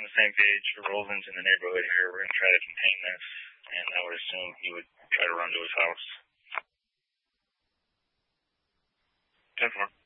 on the same page for Rovens in the neighborhood here. We're going to try to contain this, and I would assume he would try to run to his house. 10-4.